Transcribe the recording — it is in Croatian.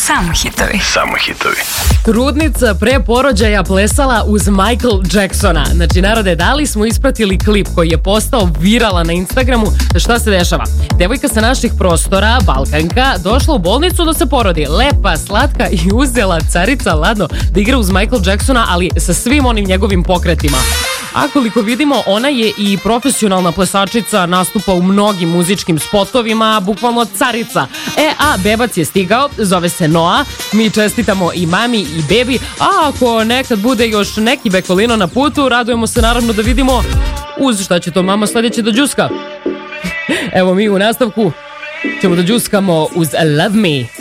Samo hitovi. Samo hitovi. Trudnica pre porođaja plesala uz Michael Jacksona. Znači, narode, da li smo ispratili klip koji je postao viralan na Instagramu? Šta se dešava? Devojka sa naših prostora, Balkanka, došla u bolnicu da se porodi. Lepa, slatka i uzela carica ladno da igra uz Michael Jacksona, ali sa svim onim njegovim pokretima. A koliko vidimo, ona je i profesionalna plesačica, nastupa u mnogim muzičkim spotovima, bukvalno carica. A bebac je stigao, zove se Noa, mi čestitamo i mami i bebi, a ako nekad bude još neki bekolino na putu, radujemo se naravno da vidimo uz šta će to mama sledeće da džuska. Evo mi u nastavku ćemo da džuskamo uz Love Me.